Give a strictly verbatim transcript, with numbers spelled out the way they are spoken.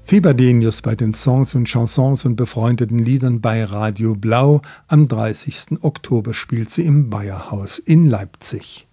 Fieber-Denius bei den Songs und Chansons und befreundeten Liedern bei Radio Blau. Am dreißigsten Oktober spielt sie im Bayerhaus in Leipzig.